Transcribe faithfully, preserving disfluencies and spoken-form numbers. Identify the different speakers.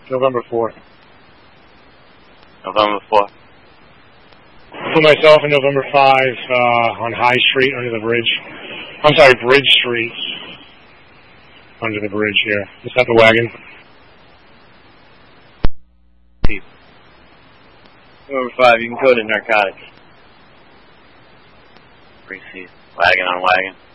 Speaker 1: November fourth.
Speaker 2: November fourth.
Speaker 1: For myself and November five uh, on High Street under the bridge. I'm sorry, Bridge Street. Under the bridge here. Is that the wagon?
Speaker 2: November five, you can go to narcotics. Receive. Wagon on wagon.